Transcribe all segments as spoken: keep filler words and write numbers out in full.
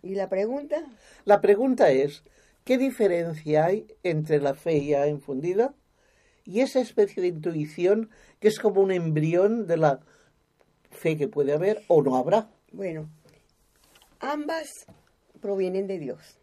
¿Y la pregunta? La pregunta es, ¿qué diferencia hay entre la fe ya infundida y esa especie de intuición que es como un embrión de la fe que puede haber o no habrá? Bueno, ambas provienen de Dios,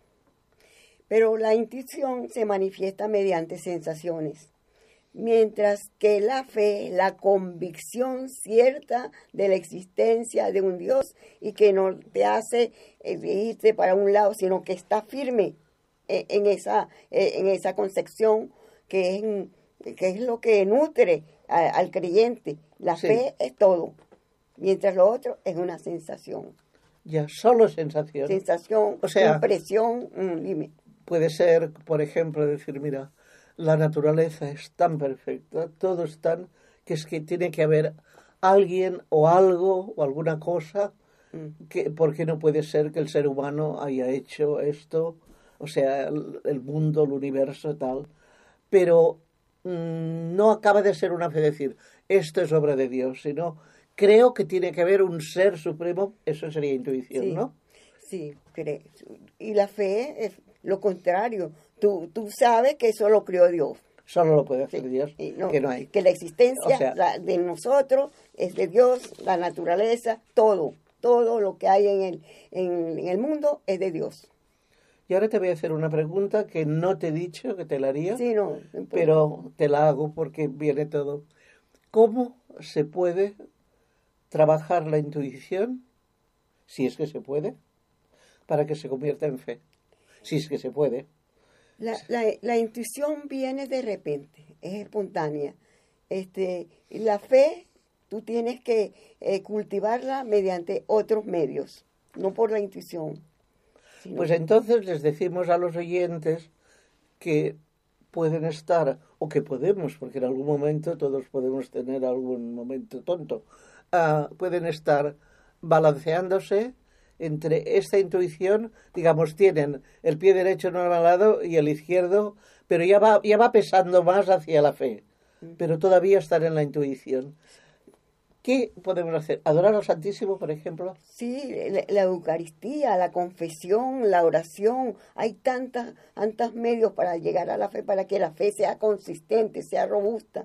pero la intuición se manifiesta mediante sensaciones, mientras que la fe, la convicción cierta de la existencia de un Dios y que no te hace eh, irte para un lado, sino que está firme en, en esa, eh, en esa concepción que es, que es lo que nutre a, al creyente. La Sí. fe es todo, mientras lo otro es una sensación. Ya, solo sensación. Sensación, O sea, impresión, mm, dime. puede ser, por ejemplo, decir, mira, la naturaleza es tan perfecta, todo es tan, que es que tiene que haber alguien o algo o alguna cosa, Mm. que, porque no puede ser que el ser humano haya hecho esto, o sea, el, el mundo, el universo, tal. Pero mm, no acaba de ser una fe decir, esto es obra de Dios, sino creo que tiene que haber un ser supremo, eso sería intuición, Sí, ¿no? sí, cre- y la fe es lo contrario. Tú, tú sabes que eso lo creó Dios. Solo lo puede hacer Sí, Dios, y no, que no hay. que la existencia O sea- la- de nosotros es de Dios, la naturaleza, todo, todo lo que hay en el, en, en el mundo es de Dios. Y ahora te voy a hacer una pregunta que no te he dicho que te la haría, Sí, no, no importa. pero te la hago porque viene todo. ¿Cómo se puede trabajar la intuición, si es que se puede, para que se convierta en fe? Si es que se puede. La, la, la intuición viene de repente, es espontánea. Este, y la fe, tú tienes que eh, cultivarla mediante otros medios, no por la intuición. Sino, Pues entonces les decimos a los oyentes que pueden estar, o que podemos, porque en algún momento todos podemos tener algún momento tonto, ah, pueden estar balanceándose entre esta intuición, digamos, tienen el pie derecho en un lado y el izquierdo, pero ya va, ya va pesando más hacia la fe, pero todavía están en la intuición. ¿Qué podemos hacer? ¿Adorar al Santísimo, por ejemplo? sí, la, la Eucaristía, la confesión, la oración, hay tantas, tantos medios para llegar a la fe, para que la fe sea consistente, sea robusta.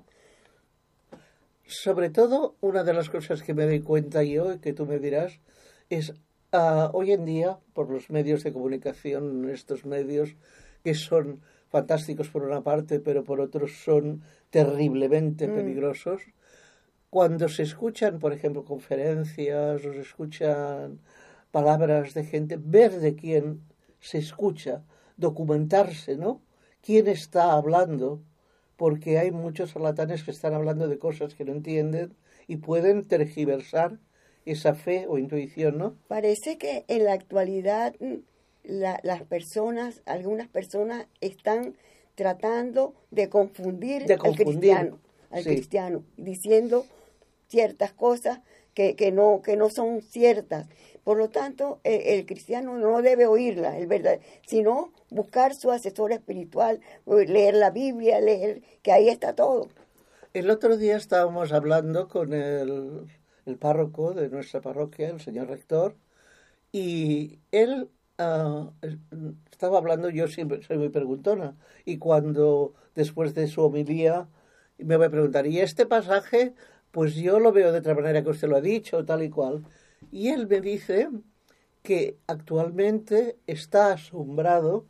Sobre todo, una de las cosas que me doy cuenta yo y que tú me dirás es uh, hoy en día, por los medios de comunicación, estos medios que son fantásticos por una parte, pero por otros son terriblemente Mm. peligrosos, cuando se escuchan, por ejemplo, conferencias o se escuchan palabras de gente, ver de quién se escucha, documentarse, ¿no? ¿Quién está hablando? Porque hay muchos charlatanes que están hablando de cosas que no entienden y pueden tergiversar esa fe o intuición, ¿no? Parece que en la actualidad mm, la- las personas, algunas personas están tratando de confundir, De al confundir, cristiano, al sí. cristiano, diciendo ciertas cosas que, que no que no son ciertas. Por lo tanto, el, el cristiano no debe oírla, el verdad, sino buscar su asesor espiritual, leer la Biblia, leer, que ahí está todo. El otro día estábamos hablando con el, el párroco de nuestra parroquia, el señor rector, y él ah, es- estaba hablando, yo siempre soy muy preguntona, y cuando después de su homilía me va a preguntar, ¿y este pasaje? Pues yo lo veo de otra manera que usted lo ha dicho, tal y cual. Y él me dice que actualmente está asombrado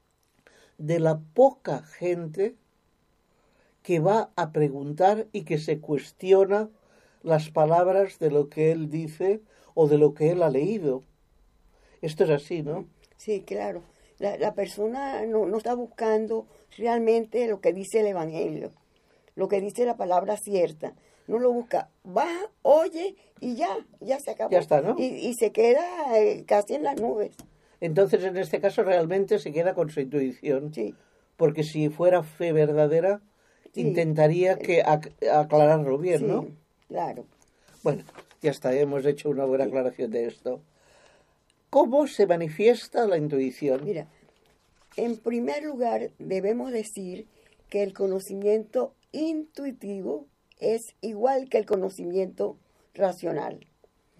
de la poca gente que va a preguntar y que se cuestiona las palabras de lo que él dice o de lo que él ha leído. Esto es así, ¿no? Sí, claro. La, la persona no, no está buscando realmente lo que dice el Evangelio, lo que dice la palabra cierta. No lo busca. Va, oye y ya, ya se acabó. Ya está, ¿no? Y, y se queda eh, casi en las nubes. Entonces, en este caso, realmente se queda con su intuición. Sí, Porque si fuera fe verdadera, Sí. intentaría que ac- aclararlo bien, sí, ¿no? claro. Bueno, ya está, hemos hecho una buena Sí. aclaración de esto. ¿Cómo se manifiesta la intuición? Mira, en primer lugar debemos decir que el conocimiento intuitivo es igual que el conocimiento racional. Ya.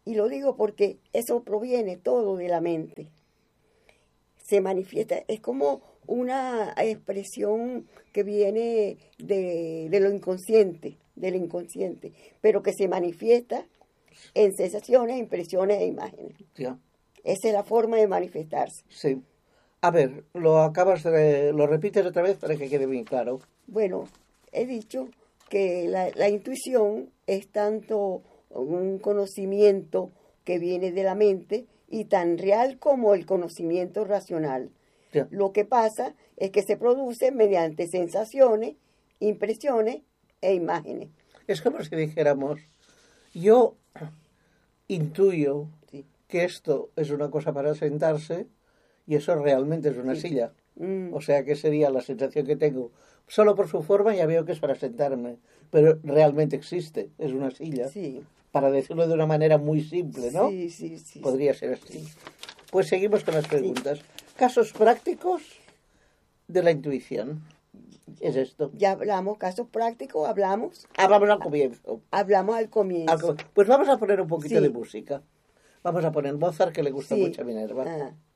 Y lo digo porque eso proviene todo de la mente. Se manifiesta, es como una expresión que viene de, de lo inconsciente, del inconsciente, pero que se manifiesta en sensaciones, impresiones e imágenes. Ya. Esa es la forma de manifestarse. Sí. A ver, lo acabas de, lo repites otra vez para que quede bien claro. Bueno, he dicho que la, la intuición es tanto un conocimiento que viene de la mente y tan real como el conocimiento racional. Ya. Lo que pasa es que se produce mediante sensaciones, impresiones e imágenes. Es como si dijéramos, yo intuyo Sí. que esto es una cosa para sentarse y eso realmente es una Sí. silla. Mm, O sea, que sería la sensación que tengo. Solo por su forma ya veo que es para sentarme, pero realmente existe, es una silla. sí. Para decirlo de una manera muy simple, ¿no? Sí, sí, sí. Podría ser así. Pues seguimos con las preguntas. Casos prácticos de la intuición. Es esto. Ya hablamos, casos prácticos, hablamos, Hablamos al comienzo. hablamos al comienzo. Al com- Pues vamos a poner un poquito Sí. de música. Vamos a poner Mozart, que le gusta Sí. mucho a Minerva. Ah.